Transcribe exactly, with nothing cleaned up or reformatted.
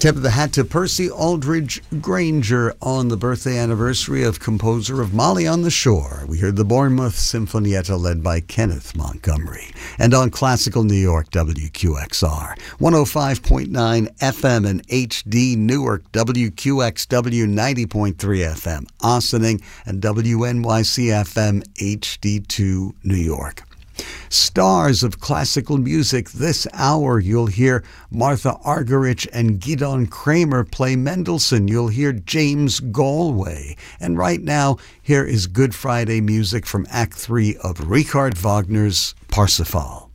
Tip of the hat to Percy Aldridge Granger on the birthday anniversary of composer of Molly on the Shore. We heard the Bournemouth Sinfonietta led by Kenneth Montgomery. And on Classical New York, W Q X R, one oh five point nine F M and H D Newark, W Q X W ninety point three F M, Ossining, and W N Y C F M H D two New York. Stars of classical music this hour. You'll hear Martha Argerich and Gidon Kramer play Mendelssohn. You'll hear James Galway. And right now, here is Good Friday music from Act three of Richard Wagner's Parsifal.